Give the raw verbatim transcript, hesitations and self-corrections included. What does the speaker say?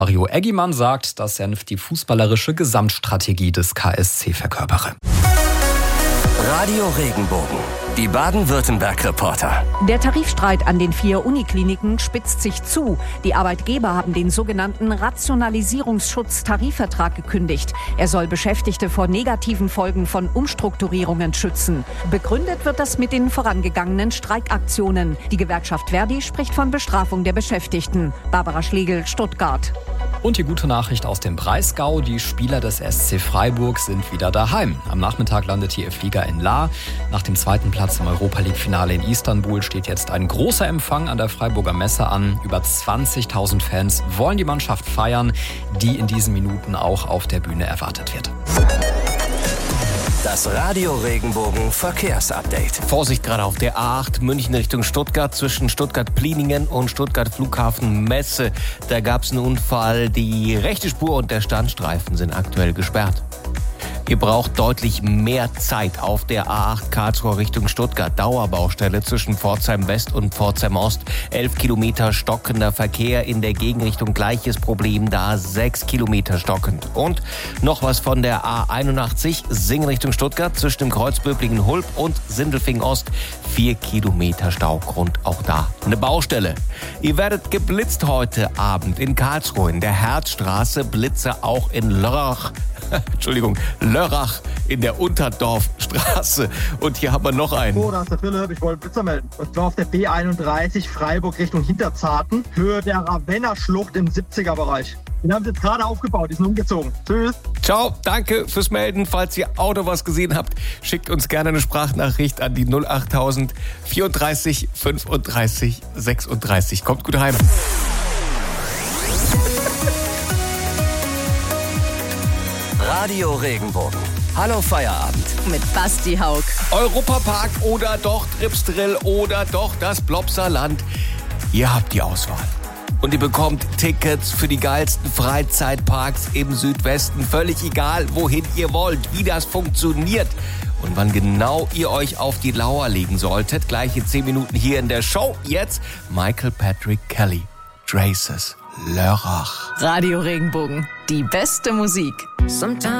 Mario Eggimann sagt, dass Senf die fußballerische Gesamtstrategie des K S C verkörpere. Radio Regenbogen, die Baden-Württemberg-Reporter. Der Tarifstreit an den vier Unikliniken spitzt sich zu. Die Arbeitgeber haben den sogenannten Rationalisierungsschutz-Tarifvertrag gekündigt. Er soll Beschäftigte vor negativen Folgen von Umstrukturierungen schützen. Begründet wird das mit den vorangegangenen Streikaktionen. Die Gewerkschaft Verdi spricht von Bestrafung der Beschäftigten. Barbara Schlegel, Stuttgart. Und die gute Nachricht aus dem Breisgau, die Spieler des S C Freiburg sind wieder daheim. Am Nachmittag landet hier ihr Flieger in Lahr. Nach dem zweiten Platz im Europa-League-Finale in Istanbul steht jetzt ein großer Empfang an der Freiburger Messe an. Über zwanzigtausend Fans wollen die Mannschaft feiern, die in diesen Minuten auch auf der Bühne erwartet wird. Das Radio Regenbogen Verkehrsupdate. Vorsicht gerade auf der A acht München Richtung Stuttgart zwischen Stuttgart-Pliningen und Stuttgart Flughafen Messe. Da gab es einen Unfall. Die rechte Spur und der Standstreifen sind aktuell gesperrt. Ihr braucht deutlich mehr Zeit auf der A acht Karlsruhe Richtung Stuttgart. Dauerbaustelle zwischen Pforzheim West und Pforzheim Ost. Elf Kilometer stockender Verkehr in der Gegenrichtung. Gleiches Problem da, sechs Kilometer stockend. Und noch was von der A einundachtzig Singen Richtung Stuttgart zwischen dem Kreuz Böblingen-Hulb und Sindelfingen Ost. Vier Kilometer Staugrund, auch da eine Baustelle. Ihr werdet geblitzt heute Abend in Karlsruhe in der Herzstraße. Blitze auch in Lörrach. Entschuldigung, Lörrach in der Unterdorfstraße. Und hier haben wir noch einen. Oh, da ist der Philipp. Ich wollte Blitzer melden. Und zwar auf der B einunddreißig Freiburg Richtung Hinterzarten. Höhe der Ravenna-Schlucht im siebziger-Bereich. Den haben sie jetzt gerade aufgebaut. Die sind umgezogen. Tschüss. Ciao, danke fürs Melden. Falls ihr auch noch was gesehen habt, schickt uns gerne eine Sprachnachricht an die null achttausend vierunddreißig fünfunddreißig sechsunddreißig. Kommt gut heim. Radio Regenbogen. Hallo Feierabend. Mit Basti Haug. Europapark oder doch Tripsdrill oder doch das Plopsaland. Ihr habt die Auswahl. Und ihr bekommt Tickets für die geilsten Freizeitparks im Südwesten. Völlig egal, wohin ihr wollt, wie das funktioniert und wann genau ihr euch auf die Lauer legen solltet. Gleich in zehn Minuten hier in der Show. Jetzt Michael Patrick Kelly. Traces. Lörrach. Radio Regenbogen. Die beste Musik. Sometimes